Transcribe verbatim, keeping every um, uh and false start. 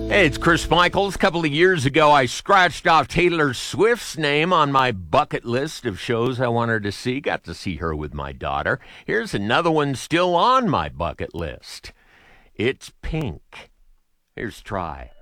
Hey, it's Chris Michaels. A couple of years ago, I scratched off Taylor Swift's name on my bucket list of shows I wanted to see. Got to see her with my daughter. Here's another one still on my bucket list. It's Pink. Here's Try.